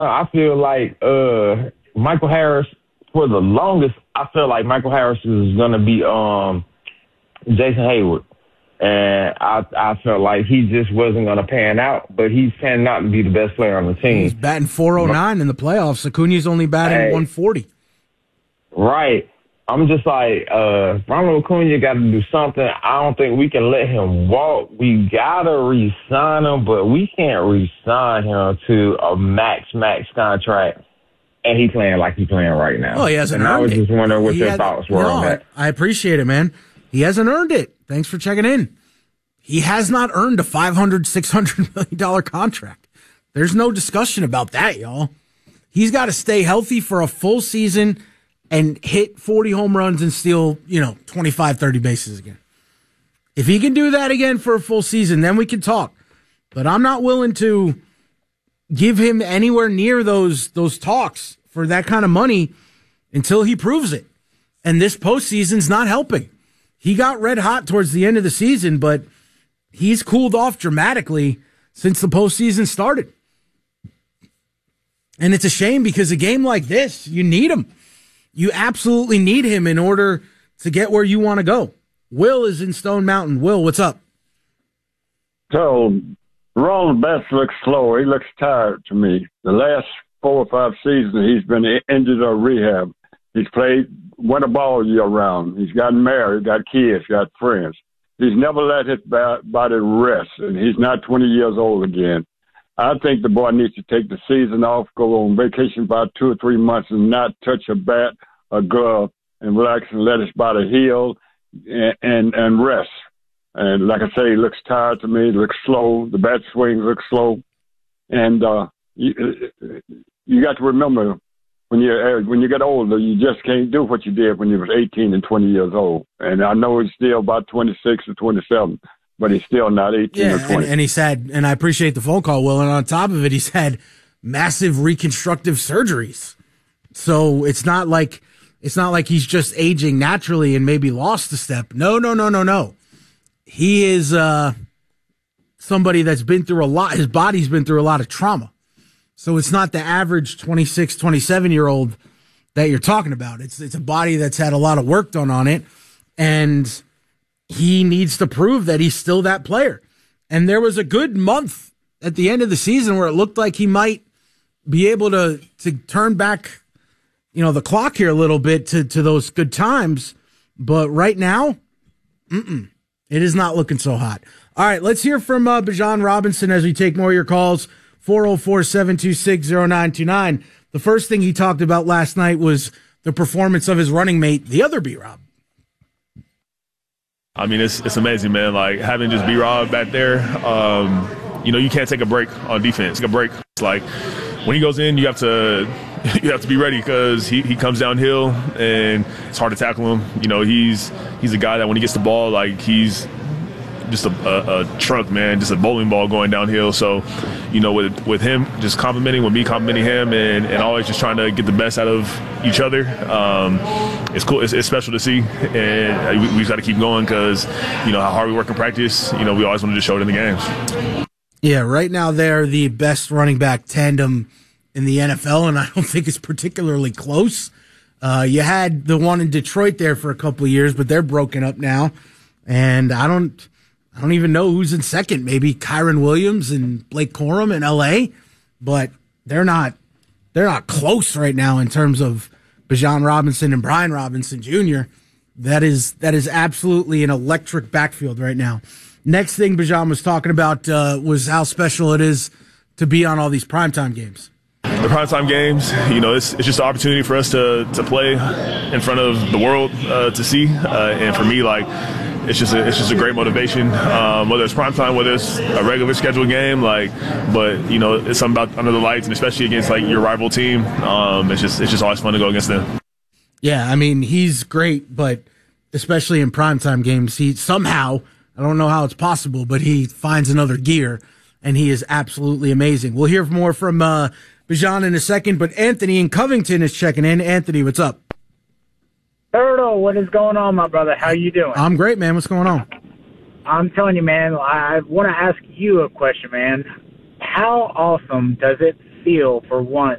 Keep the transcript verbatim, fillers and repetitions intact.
I feel like uh, Michael Harris, for the longest, I feel like Michael Harris is going to be um, Jason Hayward. And I I felt like he just wasn't going to pan out, but he's panning out to be the best player on the team. He's batting four oh nine in the playoffs. Acuna's only batting hey, one forty. Right. I'm just like, uh, Ronald Acuna got to do something. I don't think we can let him walk. We got to re-sign him, but we can't re-sign him to a max, max contract. And he playing like he's playing right now. Oh, he hasn't and earned it. I was just wondering what he your had, thoughts were no, on that. I appreciate it, man. He hasn't earned it. Thanks for checking in. He has not earned a five hundred, six hundred million dollars contract. There's no discussion about that, y'all. He's got to stay healthy for a full season and hit forty home runs and steal, you know, twenty-five, thirty bases again. If he can do that again for a full season, then we can talk. But I'm not willing to give him anywhere near those those talks for that kind of money until he proves it. And this postseason's not helping. He got red hot towards the end of the season, but he's cooled off dramatically since the postseason started. And it's a shame because a game like this, you need him. You absolutely need him in order to get where you want to go. Will is in Stone Mountain. Will, what's up? So, Ronald Best looks slow. He looks tired to me. The last four or five seasons, he's been injured or rehab. He's played winter ball year round. He's gotten married, got kids, got friends. He's never let his body rest, and he's not twenty years old again. I think the boy needs to take the season off, go on vacation about two or three months, and not touch a bat, a glove, and relax and let his body heal and and, and rest. And like I say, he looks tired to me. He looks slow. The bat swings look slow. And uh, you, you got to remember, when you when you get older, you just can't do what you did when you was eighteen and twenty years old. And I know he's still about twenty-six or twenty-seven, but he's still not eighteen yeah, or twenty. And, and he's had, and I appreciate the phone call, Will, and on top of it, he's had massive reconstructive surgeries. So it's not like it's not like he's just aging naturally and maybe lost a step. No, no, no, no, no. He is uh, somebody that's been through a lot. His body's been through a lot of trauma. So it's not the average twenty-six, twenty-seven-year-old that you're talking about. It's it's a body that's had a lot of work done on it, and he needs to prove that he's still that player. And there was a good month at the end of the season where it looked like he might be able to to turn back, you know, the clock here a little bit to, to those good times. But right now, mm-mm, it is not looking so hot. All right, let's hear from uh, Bijan Robinson as we take more of your calls. four oh four, seven two six, oh nine two nine. The first thing he talked about last night was the performance of his running mate, the other B-Rob. I mean, it's it's amazing, man. Like, having just B-Rob back there, um, you know, you can't take a break on defense. Take a break. It's like, when he goes in, you have to you have to be ready because he, he comes downhill, and it's hard to tackle him. You know, he's he's a guy that when he gets the ball, like, he's just a, a, a truck, man, just a bowling ball going downhill. So, you know, with with him just complimenting, with me complimenting him, and, and always just trying to get the best out of each other, um, it's cool. It's, it's special to see, and we, we've got to keep going because, you know, how hard we work in practice. You know, we always want to just show it in the games. Yeah, right now they're the best running back tandem in the N F L, and I don't think it's particularly close. Uh, you had the one in Detroit there for a couple of years, but they're broken up now, and I don't. I don't even know who's in second. Maybe Kyron Williams and Blake Corum in L A, but they're not they're not close right now in terms of Bijan Robinson and Brian Robinson Junior That is that is absolutely an electric backfield right now. Next thing Bijan was talking about uh, was how special it is to be on all these primetime games. The primetime games, you know, it's it's just an opportunity for us to to play in front of the world uh, to see, uh, and for me, like. It's just a, it's just a great motivation, um, whether it's primetime, whether it's a regular scheduled game, like, but you know, it's something about under the lights, and especially against like your rival team. Um, it's just it's just always fun to go against them. Yeah, I mean, he's great, but especially in primetime games, he somehow, I don't know how it's possible, but he finds another gear, and he is absolutely amazing. We'll hear more from uh, Bijan in a second, but Anthony in Covington is checking in. Anthony, what's up? Erdo, what is going on, my brother? How you doing? I'm great, man. What's going on? I'm telling you, man, I want to ask you a question, man. How awesome does it feel for once